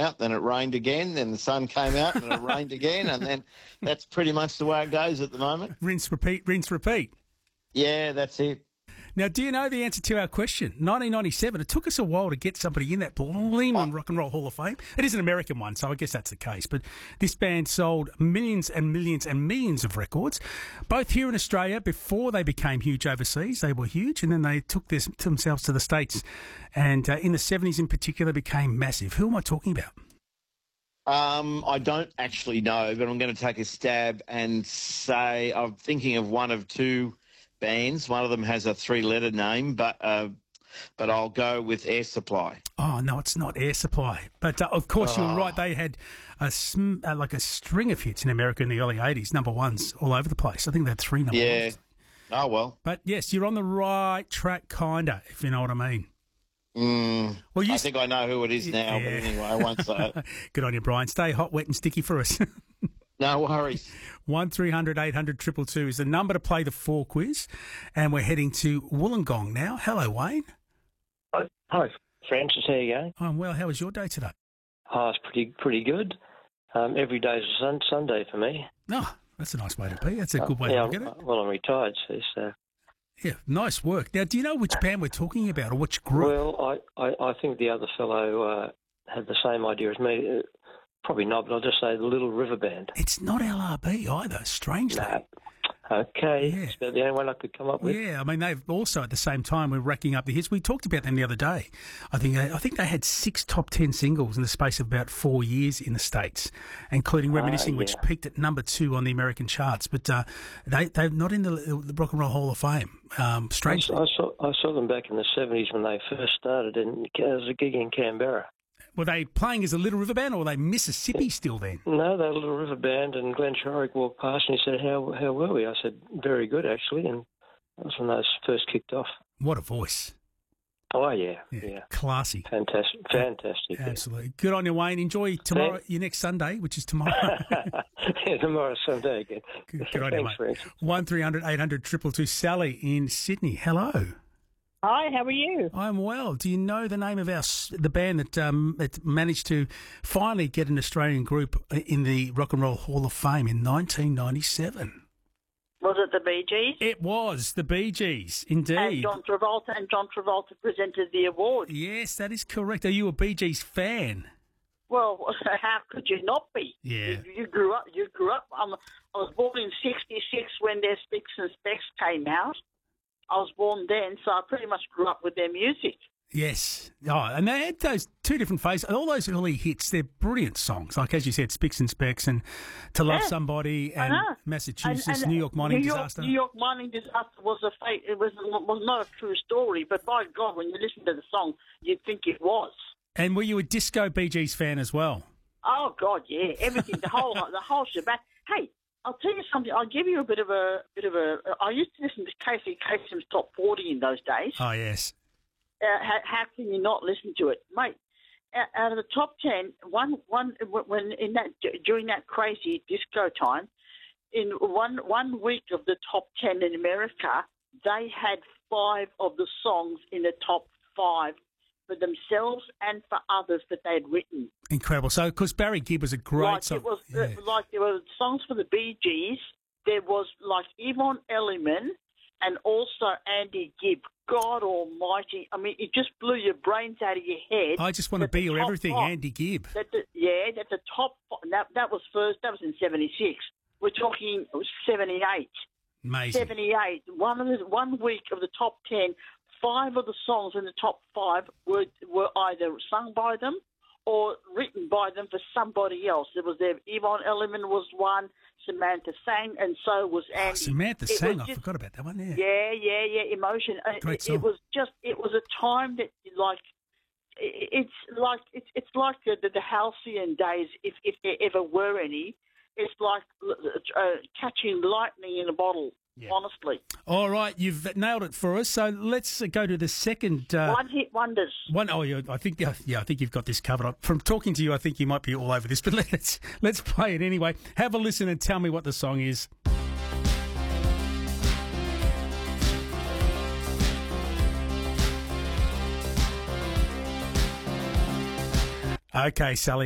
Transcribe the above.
out, then it rained again, then the sun came out and it rained again, and then that's pretty much the way it goes at the moment. Rinse, repeat, rinse, repeat. Yeah, that's it. Now, do you know the answer to our question? 1997. It took us a while to get somebody in that blooming Rock and Roll Hall of Fame. It is an American one, so I guess that's the case. But this band sold millions and millions and millions of records, both here in Australia. Before they became huge overseas, they were huge, and then they took themselves to the States. And in the 70s in particular, became massive. Who am I talking about? I don't actually know, but I'm going to take a stab and say I'm thinking of one of two bands. One of them has a 3-letter name, but I'll go with Air Supply. Oh, no, it's not Air Supply. But, of course, you're right. They had a string of hits in America in the early 80s, number ones all over the place. I think they had 3 number ones. Oh, well. But, yes, you're on the right track, kinda, if you know what I mean. Well, I think I know who it is now, but anyway, I won't say it. Good on you, Brian. Stay hot, wet and sticky for us. No worries. 1300 800 222 is the number to play the 4 quiz. And we're heading to Wollongong now. Hello, Wayne. Hi, Francis. How you going? I'm well. How was your day today? Oh, it's pretty good. Every day's a Sunday for me. Oh, that's a nice way to be. That's a good way to look at it. Well, I'm retired, so... Yeah, nice work. Now, do you know which band we're talking about or which group? Well, I think the other fellow had the same idea as me. Probably not, but I'll just say the Little River Band. It's not LRB either, strangely. Nah. Okay, Yeah. it's about the only one I could come up with. Yeah, I mean, they've also, at the same time, we're racking up the hits. We talked about them the other day. I think they had 6 top 10 singles in the space of about 4 years in the States, including Reminiscing, which peaked at number 2 on the American charts. But they're not in the Rock and Roll Hall of Fame, strangely. I saw them back in the 70s when they first started, and there was a gig in Canberra. Were they playing as a Little River Band, or were they Mississippi still then? No, they were a Little River Band, and Glenn Shorrock walked past and he said, how were we? I said, very good, actually, and that was when those first kicked off. What a voice. Oh, yeah. Classy. Fantastic. Absolutely. Good on you, Wayne. Enjoy tomorrow, your next Sunday, which is tomorrow. Yeah, tomorrow's Sunday again. Good on you, mate. 1300 800 222. Sally in Sydney. Hello. Hi, how are you? I'm well. Do you know the name of the band that managed to finally get an Australian group in the Rock and Roll Hall of Fame in 1997? Was it the Bee Gees? It was the Bee Gees, indeed. And John Travolta presented the award. Yes, that is correct. Are you a Bee Gees fan? Well, how could you not be? Yeah. You grew up. I was born in '66 when their Spicks and Specks came out. I was born then, so I pretty much grew up with their music. Yes. Oh, and they had those 2 different phases. All those early hits, they're brilliant songs. Like, as you said, Spicks and Specks and To Love Somebody and Massachusetts, New York Mining Disaster. New York Mining Disaster was a fake. It was not a true story, but by God, when you listen to the song, you'd think it was. And were you a disco Bee Gees fan as well? Oh, God, yeah. Everything, the whole shebang. Hey, I'll tell you something. I'll give you a bit of a. I used to listen to Casey Kasem's Top 40 in those days. Oh yes. How can you not listen to it, mate? Out of the top 10, during that crazy disco time, in one week of the top 10 in America, they had 5 of the songs in the top 5 for themselves and for others that they'd written. Incredible. So, because Barry Gibb was a great song. Like there were songs for the Bee Gees. There was like Yvonne Elliman and also Andy Gibb. God almighty. I mean, it just blew your brains out of your head. I just want to be your everything, Andy Gibb. That the top... That was first. That was in 76. We're talking 78. Amazing. 78. One week of the top 10... 5 of the songs in the top 5 were either sung by them or written by them for somebody else. There was Yvonne Elliman was one, Samantha sang, and so was Andy. Oh, Samantha sang. I forgot about that one. Yeah. Emotion. Great song. It was a time that it's like the halcyon days, if there ever were any. It's like catching lightning in a bottle. Yeah. Honestly. All right, you've nailed it for us. So let's go to the second. One-hit wonders. I think you've got this covered. From talking to you, I think you might be all over this. But let's play it anyway. Have a listen and tell me what the song is. Okay, Sally.